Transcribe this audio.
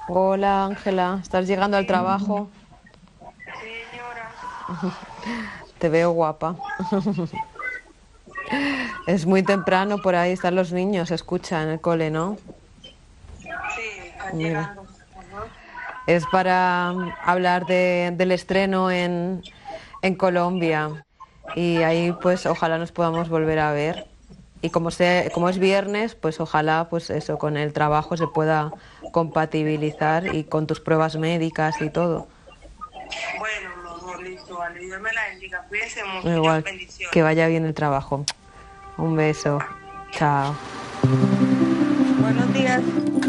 Hola Ángela, ¿estás llegando al trabajo? Señora, Te veo guapa. Es muy temprano, por ahí están los niños, se escucha en el cole, ¿no? sí, están Mira, llegando. Ajá. es para hablar del estreno en Colombia y ahí pues ojalá nos podamos volver a ver. Y como es viernes, pues ojalá pues eso con el trabajo se pueda compatibilizar y con tus pruebas médicas y todo. Bueno, mi amor, listo, vale. Dios me la bendiga. Cuídense mucho. Yo, Igual, que bendiciones. vaya bien el trabajo. Un beso. Chao. Buenos días.